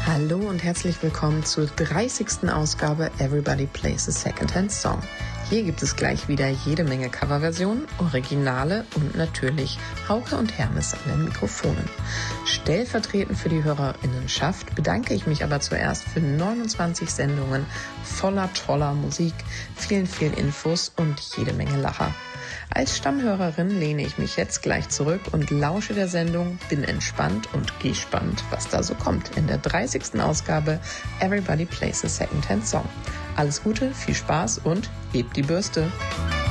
Hallo und herzlich willkommen zur 30. Ausgabe Everybody Plays a Secondhand Song. Hier gibt es gleich wieder jede Menge Coverversionen, Originale und natürlich Hauke und Hermes an den Mikrofonen. Stellvertretend für die HörerInnenschaft bedanke ich mich aber zuerst für 29 Sendungen voller toller Musik, vielen Infos und jede Menge Lacher. Als Stammhörerin lehne ich mich jetzt gleich zurück und lausche der Sendung, bin entspannt und gespannt, was da so kommt in der 30. Ausgabe Everybody Plays a Secondhand Song. Alles Gute, viel Spaß und hebt die Bürste!